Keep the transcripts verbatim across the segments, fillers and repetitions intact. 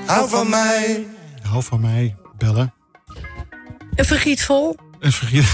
Hou van mij. Hou van mij, bellen. Een vergiet vol. Een vergiet.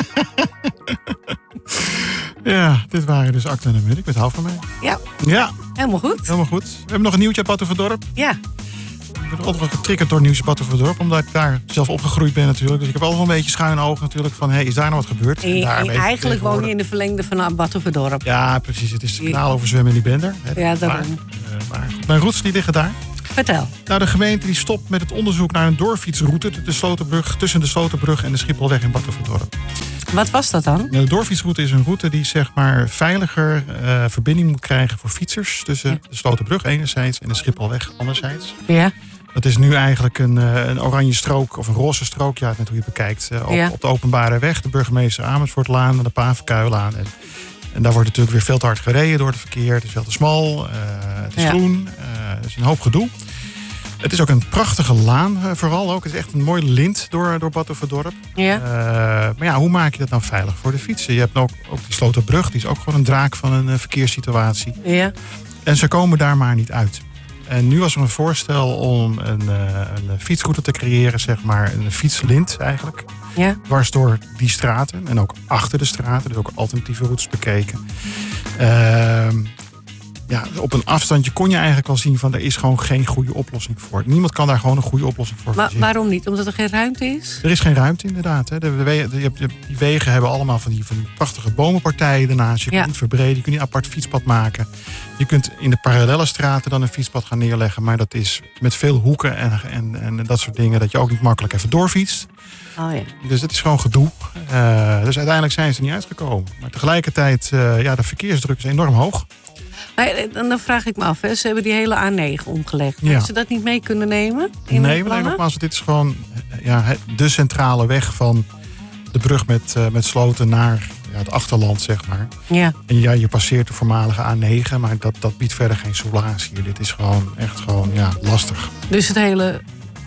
Ja, dit waren dus Akte en de Munnik met Hou van mij. Ja. Ja. Helemaal goed. Helemaal goed. We hebben nog een nieuwtje uit Batuverdorp. Ja. Ik ben altijd wel getriggerd door nieuws uit Batuverdorp, omdat ik daar zelf opgegroeid ben natuurlijk. Dus ik heb altijd wel een beetje schuin oog natuurlijk van, hé, hey, is daar nou wat gebeurd? En, daar en eigenlijk woon je in de verlengde van Batuverdorp. Ja, precies. Het is de kanaal overzwemmen in die bender. Hè, ja, daarom. Maar, uh, maar mijn roots die liggen daar. Vertel. Nou, de gemeente die stopt met het onderzoek naar een doorfietsroute de Sloterbrug, tussen de Sloterbrug en de Schipholweg in Batuverdorp. Wat was dat dan? De doorfietsroute is een route die zeg maar veiliger uh, verbinding moet krijgen voor fietsers tussen ja. de Sloterbrug enerzijds en de Schipholweg anderzijds. Ja. Dat is nu eigenlijk een, uh, een oranje strook of een roze strook, ja, net hoe je het bekijkt, uh, op, ja. op de openbare weg, de burgemeester Amersfoortlaan en de Pavenkuilaan. En, en daar wordt natuurlijk weer veel te hard gereden door het verkeer. Het is veel te smal, uh, het is ja. groen, uh, het is een hoop gedoe. Het is ook een prachtige laan, uh, vooral ook. Het is echt een mooi lint door, door Batuverdorp. Ja. Uh, maar ja, hoe maak je dat nou veilig voor de fietsen? Je hebt ook, ook die Sloterbrug, die is ook gewoon een draak van een uh, verkeerssituatie. Ja. En ze komen daar maar niet uit. En nu was er een voorstel om een, uh, een fietsroute te creëren, zeg maar, een fietslint eigenlijk. Ja. Dwars door die straten en ook achter de straten, dus ook alternatieve routes bekeken. Uh, ja, op een afstandje kon je eigenlijk wel zien van er is gewoon geen goede oplossing voor. Niemand kan daar gewoon een goede oplossing voor Maar verzinnen. waarom niet? Omdat er geen ruimte is? Er is geen ruimte inderdaad. Hè. De, de, de, de, de, die wegen hebben allemaal van die, van die prachtige bomenpartijen ernaast. Je kunt ja. niet verbreden, je kunt niet apart fietspad maken. Je kunt in de parallelle straten dan een fietspad gaan neerleggen. Maar dat is met veel hoeken en, en, en dat soort dingen dat je ook niet makkelijk even doorfietst. Oh ja. Dus het is gewoon gedoe. Uh, dus uiteindelijk zijn ze er niet uitgekomen. Maar tegelijkertijd, uh, ja, de verkeersdruk is enorm hoog. Maar dan vraag ik me af, hè. Ze hebben die hele A negen omgelegd. Ja. Hebben ze dat niet mee kunnen nemen? In nee, maar nee, nogmaals, dit is gewoon ja, de centrale weg van de brug met, uh, met Sloten naar ja, het achterland, zeg maar. Ja. En ja, je passeert de voormalige A negen, maar dat, dat biedt verder geen soelaas hier. Dit is gewoon echt gewoon, ja, lastig. Dus het hele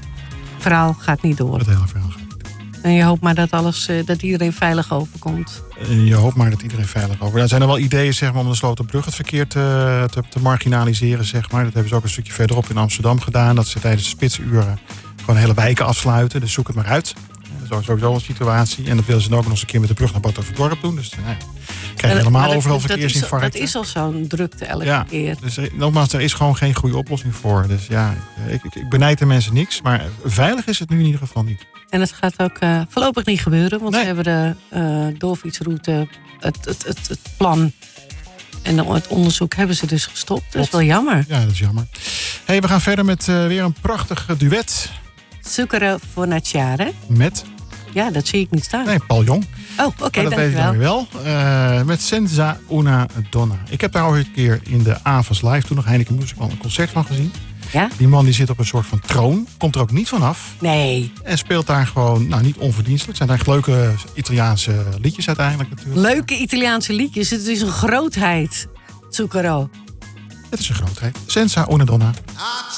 verhaal gaat niet door? Het hele verhaal gaat. En je hoopt maar dat, alles, dat iedereen veilig overkomt. Je hoopt maar dat iedereen veilig over. Er zijn er wel ideeën, zeg maar, om de Sloterbrug het verkeer te, te, te marginaliseren, zeg maar. Dat hebben ze ook een stukje verderop in Amsterdam gedaan. Dat ze tijdens de spitsuren gewoon hele wijken afsluiten. Dus zoek het maar uit. Dat is sowieso een situatie. En dat willen ze ook nog eens een keer met de brug naar Batuverdorp doen. Dus nou, krijg je helemaal dat, overal verkeersinfarcten. Dat is al zo'n drukte elke ja, keer. Dus nogmaals, er is gewoon geen goede oplossing voor. Dus ja, ik, ik, ik benijd de mensen niks. Maar veilig is het nu in ieder geval niet. En het gaat ook uh, voorlopig niet gebeuren. Want nee. we hebben de uh, doorfietsroute, het, het, het, het plan en het onderzoek hebben ze dus gestopt. Dat is wel jammer. Ja, dat is jammer. Hey, we gaan verder met uh, weer een prachtig duet. Zucchero Fornaciare. Met? Ja, dat zie ik niet staan. Nee, Paul Jong. Oh, oké, okay, dat weet ik dan weer wel. Uh, met Senza una donna. Ik heb daar al een keer in de Avas Live, toen nog Heineken Musical, een concert van gezien. Ja? Die man die zit op een soort van troon. Komt er ook niet vanaf. Nee. En speelt daar gewoon, nou niet onverdienstelijk. Het zijn eigenlijk leuke Italiaanse liedjes uiteindelijk natuurlijk. Leuke Italiaanse liedjes. Het is een grootheid. Zucchero. Het is een grootheid. Senza una donna.